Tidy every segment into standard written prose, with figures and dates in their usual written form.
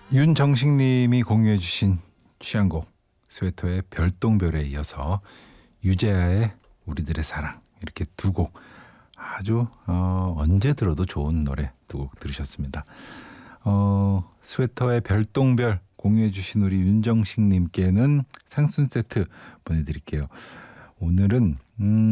윤정식님이 공유해 주신 취향곡 스웨터의 별똥별에 이어서 유재하의 우리들의 사랑, 이렇게 두 곡 아주 언제 들어도 좋은 노래 두 곡 들으셨습니다. 스웨터의 별똥별 공유해 주신 우리 윤정식님께는 상순 세트 보내드릴게요. 오늘은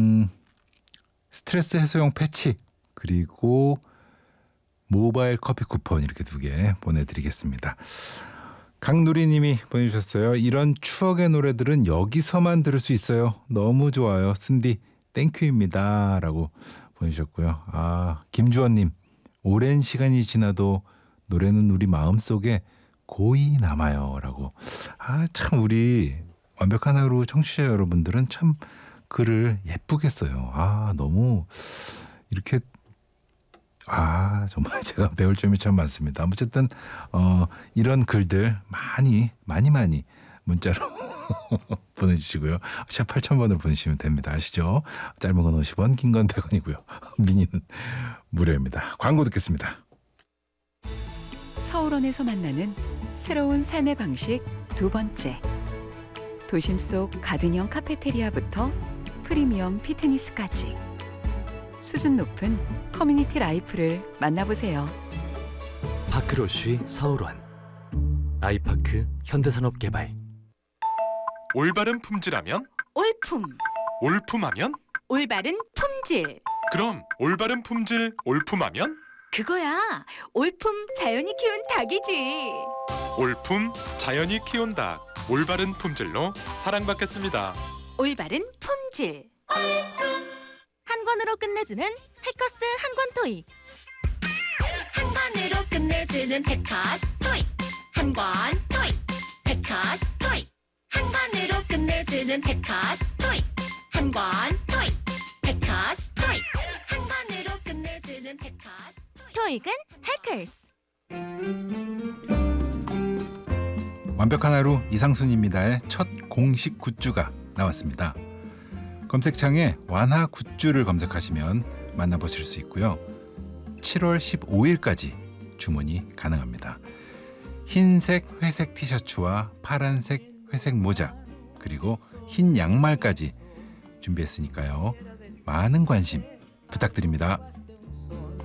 스트레스 해소용 패치 그리고 모바일 커피 쿠폰 이렇게 두 개 보내드리겠습니다. 강누리님이 보내주셨어요. 이런 추억의 노래들은 여기서만 들을 수 있어요. 너무 좋아요. 순디 땡큐입니다 라고 보내주셨고요. 김주원님, 오랜 시간이 지나도 노래는 우리 마음속에 고이 남아요 라고. 참 우리 완벽한 하루 청취자 여러분들은 참 글을 예쁘게 써요. 너무 이렇게 정말 제가 배울 점이 참 많습니다. 어쨌든 이런 글들 많이 문자로 보내주시고요. 샵 8000번으로 보내주시면 됩니다. 아시죠? 짧은 건 50원, 긴 건 100원이고요. 미니는 무료입니다. 광고 듣겠습니다. 서울원에서 만나는 새로운 삶의 방식 두 번째. 도심 속 가든형 카페테리아부터 프리미엄 피트니스까지 수준 높은 커뮤니티 라이프를 만나보세요. 파크로쉬 서울원, 아이파크 현대산업개발. 올바른 품질하면 올품, 올품하면 올바른 품질. 그럼 올바른 품질 올품하면 그거야. 올품 자연이 키운 닭이지. 올품 자연이 키운 닭, 올바른 품질로 사랑받겠습니다. 올바른 품질. 한 권으로 끝내주는 해커스 한 권 토익. 한 권으로 끝내주는 해커스 토익. 한 권 토익. 해커스 토익. 한 권으로 끝내주는 해커스 토익. 한 권 토익. 해커스 토익. 한 권으로 끝내주는 해커스 토익은 해커스. 완벽한 하루 이상순입니다의 첫 공식 굿즈가 나왔습니다. 검색창에 완화 굿즈를 검색하시면 만나보실 수 있고요. 7월 15일까지 주문이 가능합니다. 흰색 회색 티셔츠와 파란색 회색 모자 그리고 흰 양말까지 준비했으니까요. 많은 관심 부탁드립니다.